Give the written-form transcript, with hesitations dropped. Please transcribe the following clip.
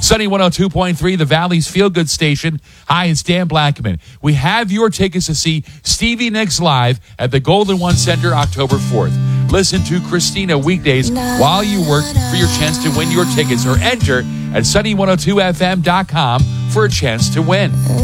Sunny 102.3, the Valley's feel-good station. Hi, it's Dan Blackman. We have your tickets to see Stevie Nicks live at the Golden One Center October 4th. Listen to Christina weekdays while you work for your chance to win your tickets, or enter at sunny102fm.com for a chance to win.